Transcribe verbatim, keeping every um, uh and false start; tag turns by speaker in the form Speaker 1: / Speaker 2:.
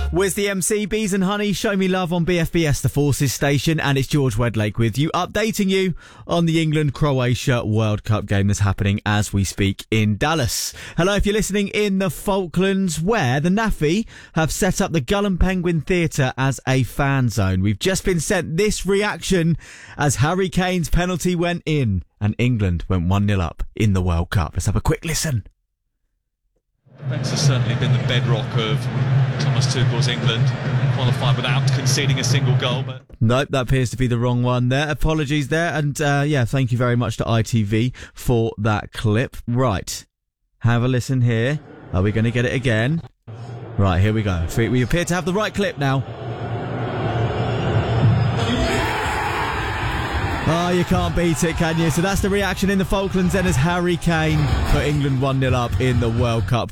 Speaker 1: Where's the M C? Bees and Honey, show me love on B F B S, the Forces station, and it's George Wedlake with you, updating you on the England-Croatia World Cup game that's happening as we speak in Dallas. Hello, if you're listening in the Falklands, where the N A F I have set up the Gull and Penguin Theatre as a fan zone. We've just been sent this reaction as Harry Kane's penalty went in and England went one nil up in the World Cup. Let's have a quick listen.
Speaker 2: Defence has certainly been the bedrock of Thomas Tuchel's England. Qualified without conceding a single goal. But
Speaker 1: Nope, that appears to be the wrong one there. Apologies there. And uh, yeah, thank you very much to I T V for that clip. Right, have a listen here. Are we going to get it again? Right, here we go. We appear to have the right clip now. Oh, you can't beat it, can you? So that's the reaction in the Falklands then as Harry Kane put England one nil up in the World Cup.